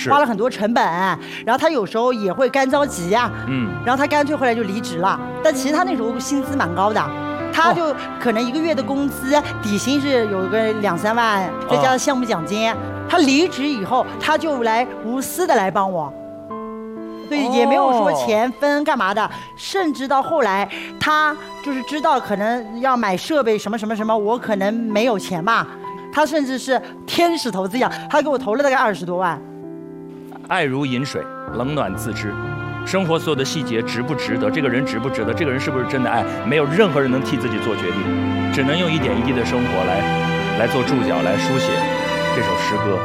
花了很多成本，然后他有时候也会干着急呀，然后他干脆后来就离职了。但其实他那时候薪资蛮高的，他就可能1个月的工资底薪是有个2、3万，再加上项目奖金。他离职以后，他就来无私的来帮我。对，也没有说钱分干嘛的，甚至到后来，他就是知道可能要买设备什么什么什么，我可能没有钱嘛，他甚至是天使投资一样，他给我投了大概20多万。 爱如饮水，冷暖自知。生活所有的细节值不值得，这个人值不值得，这个人是不是真的爱，没有任何人能替自己做决定，只能用一点一滴的生活来做注脚，来书写这首诗歌。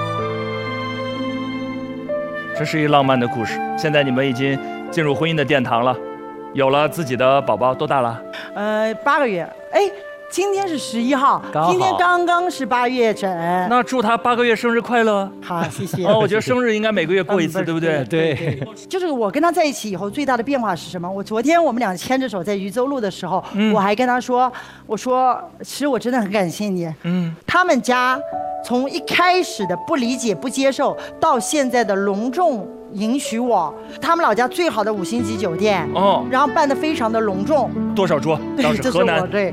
这是一浪漫的故事。现在你们已经进入婚姻的殿堂了，有了自己的宝宝，多大了 ？8个月。哎，今天是11号，今天刚刚是8月整。 那祝他8个月生日快乐。 好，谢谢。 我觉得生日应该每个月过一次，对不对？ 对。 就是我跟他在一起以后最大的变化是什么？昨天我们俩牵着手在渝州路的时候，我还跟他说，我说其实我真的很感谢你。他们家从一开始的不理解不接受，到现在的隆重允许我，他们老家最好的5星级酒店，然后办得非常的隆重。 多少桌？当时河南对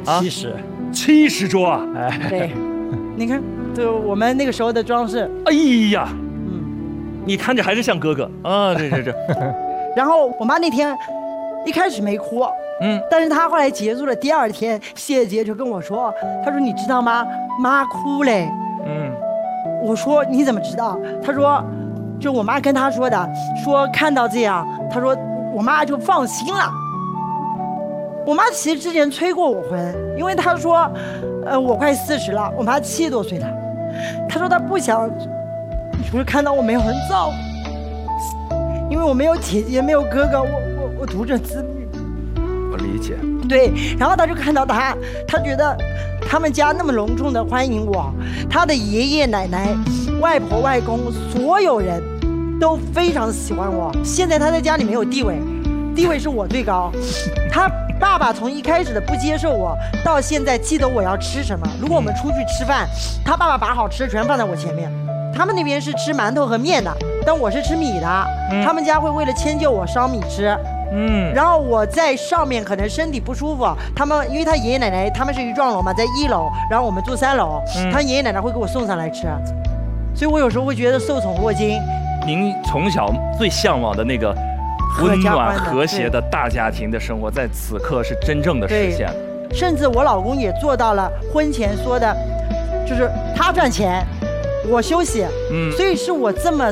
70桌啊！ 哎，对，你看，对我们那个时候的装饰， 哎呀，你看着还是像哥哥啊！这。 然后我妈那天一开始没哭，但是她后来结束了第2天，谢姐就跟我说，她说你知道吗？妈哭嘞。我说你怎么知道？她说，就我妈跟她说的，说看到这样，她说我妈就放心了。我妈其实之前催过我婚，因为她说，我快40了，我妈70多岁了，她说她不想，就是看到我没有人照顾，因为我没有姐姐，没有哥哥，我独生子女。 我理解。 对，然后她就看到她觉得他们家那么隆重的欢迎我，她的爷爷奶奶、外婆外公，所有人都非常喜欢我。现在她在家里没有地位，地位是我最高。她爸爸从一开始的不接受我，到现在记得我要吃什么。如果我们出去吃饭，他爸爸把好吃的全放在我前面。他们那边是吃馒头和面的，但我是吃米的。他们家会为了迁就我烧米吃。然后我在上面可能身体不舒服，他们因为他爷爷奶奶他们是一幢楼嘛，在1楼，然后我们住3楼，他爷爷奶奶会给我送上来吃，所以我有时候会觉得受宠若惊。 您从小最向往的那个温暖和谐的大家庭的生活，在此刻是真正的实现了。 甚至我老公也做到了婚前说的，就是他赚钱，我休息。所以是我这么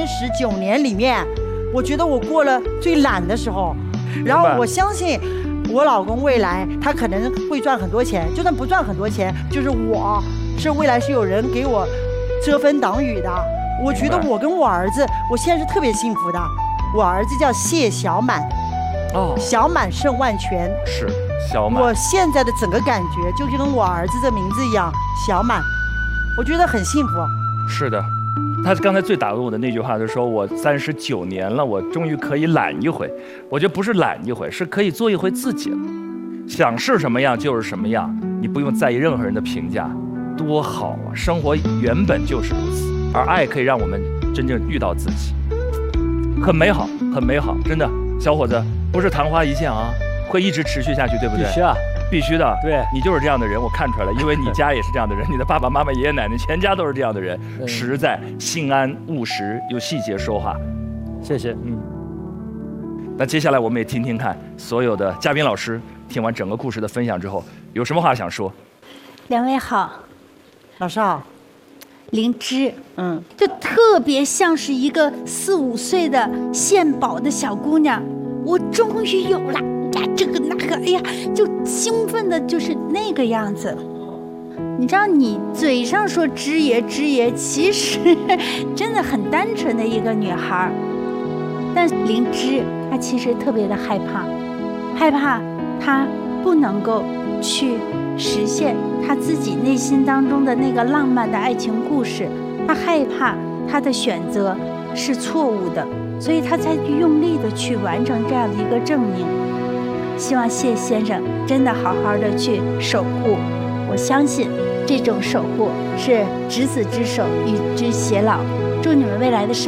39年里面，我觉得我过了最懒的时候。然后我相信我老公未来他可能会赚很多钱，就算不赚很多钱，就是我是未来是有人给我遮风挡雨的。我觉得我跟我儿子，我现在是特别幸福的。我儿子叫谢小满，小满胜万全， 是小满。 我现在的整个感觉就跟我儿子这名字一样，小满，我觉得很幸福。 是的，他刚才最打动我的那句话就是说，我39年了，我终于可以懒一回。我觉得不是懒一回，是可以做一回自己了，想是什么样就是什么样，你不用在意任何人的评价，多好啊！生活原本就是如此，而爱可以让我们真正遇到自己。很美好，很美好，真的，小伙子，不是昙花一现啊，会一直持续下去，对不对？ 必须啊， 必须的。 对， 你就是这样的人，我看出来了，因为你家也是这样的人，你的爸爸妈妈、爷爷奶奶，全家都是这样的人，实在、心安、务实，有细节说话。 谢谢。 那接下来我们也听听看，所有的嘉宾老师听完整个故事的分享之后，有什么话想说？ 两位好， 老师好。 灵芝，就特别像是一个4、5岁的献宝的小姑娘，我终于有了呀，这个那个，哎呀，就兴奋的就是那个样子。你知道，你嘴上说芝爷芝爷，其实真的很单纯的一个女孩，但灵芝她其实特别的害怕她不能够去实现他自己内心当中的那个浪漫的爱情故事，他害怕他的选择是错误的，所以他才用力的去完成这样的一个证明。希望谢先生真的好好的去守护，我相信这种守护是执子之手与之偕老。祝你们未来的生